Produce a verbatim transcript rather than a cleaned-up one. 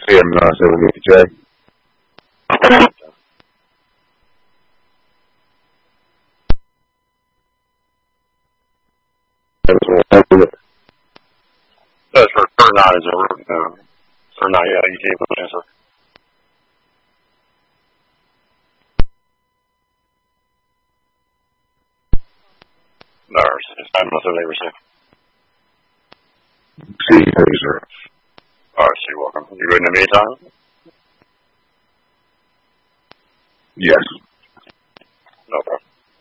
A M nine seventy J. That's for for nine is over. No. For nine, yeah, you gave the answer. No, it's nine months of labor safe. See, sir. Alright, so you're welcome. You ready in the meantime? Yes. No problem.